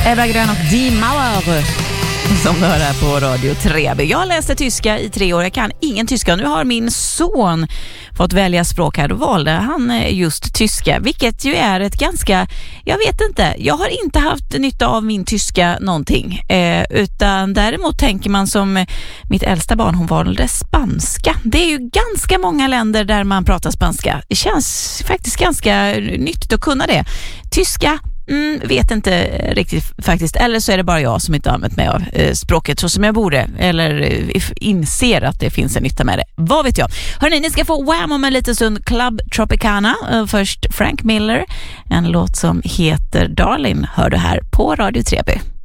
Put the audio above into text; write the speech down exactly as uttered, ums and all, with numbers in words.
Ebba Grön och Die Mauer som du hör här på Radio Treby. Jag läste tyska i tre år, jag kan ingen tyska. Nu har min son fått välja språk här. Då valde han just tyska, vilket ju är ett ganska, jag vet inte, jag har inte haft nytta av min tyska någonting. Eh, utan däremot tänker man som mitt äldsta barn, hon valde spanska. Det är ju ganska många länder där man pratar spanska. Det känns faktiskt ganska nyttigt att kunna det. Tyska, Mm, vet inte riktigt faktiskt. Eller så är det bara jag som inte har använt mig av eh, språket så som jag borde. Eller eh, inser att det finns en nytta med det. Vad vet jag? Hörrni, ni ska få Wham om en liten stund. Club Tropicana. Uh, först Frank Miller. En låt som heter Darling hör du här på Radio Treby.